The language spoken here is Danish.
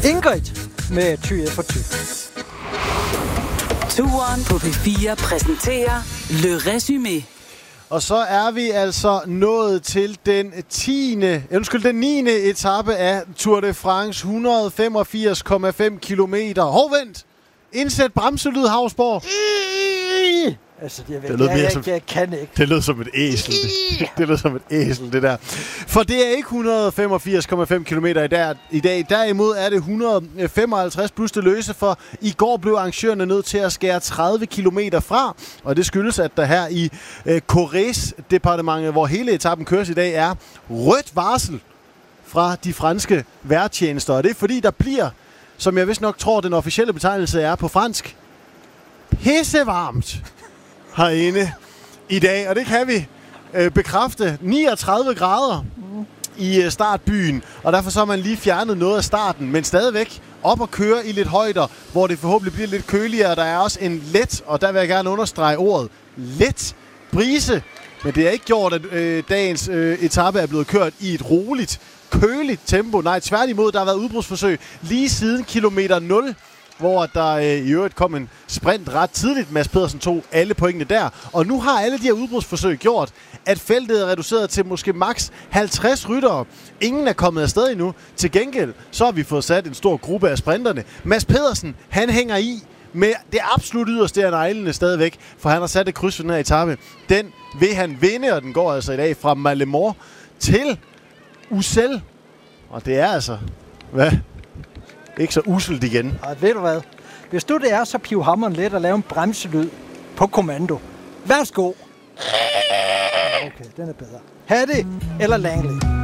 Ingrid med Ty for Ty. Turen på P4 præsenterer Le Résumé. Og så er vi altså nået til den 9. etape af Tour de France, 185,5 kilometer. Vent! Indsæt bremselyd, Havsborg. Altså, jeg kan ikke. Det lød som et æsel. Det lød som et æsel, det der. For det er ikke 185,5 kilometer i dag. Derimod er det 155 plus det løse, for i går blev arrangørerne nødt til at skære 30 kilometer fra. Og det skyldes, at der her i Corrèze-departementet, hvor hele etappen køres i dag, er rødt varsel fra de franske vejrtjenester. Og det er fordi, der bliver, som jeg vist nok tror, den officielle betegnelse er på fransk, pissevarmt herinde i dag, og det kan vi bekræfte. 39 grader i startbyen, og derfor så har man lige fjernet noget af starten, men stadigvæk op og køre i lidt højder, hvor det forhåbentlig bliver lidt køligere. Der er også en let, og der vil jeg gerne understrege ordet, let brise, men det er ikke gjort, at dagens etape er blevet kørt i et roligt, køligt tempo. Nej, tværtimod, der har været udbrudsforsøg lige siden kilometer 0, hvor der i øvrigt kom en sprint ret tidligt. Mads Pedersen tog alle pointene der. Og nu har alle de her udbrudsforsøg gjort, at feltet er reduceret til måske maks 50 ryttere. Ingen er kommet afsted endnu. Til gengæld, så har vi fået sat en stor gruppe af sprinterne. Mads Pedersen, han hænger i med det absolut yderste af neglene stadigvæk, for han har sat et kryds for den her etape. Den vil han vinde, og den går altså i dag fra Malemort til Ussel. Og det er altså... Hvad? Ikke så uselt igen. Og ved du hvad? Hvis du det er, så piv hammeren let og lave en bremselyd på kommando. Værsgo. Okay, den er bedre. Hattie eller Langley?